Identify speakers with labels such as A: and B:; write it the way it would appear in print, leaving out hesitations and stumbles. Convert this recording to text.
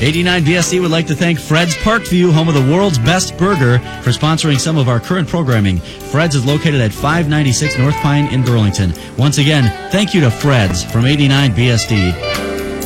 A: 89 BSD would like to thank Fred's Parkview, home of the world's best burger, for sponsoring some of our current programming. Fred's is located at 596 North Pine in Burlington. Once again, thank you to Fred's from 89 BSD.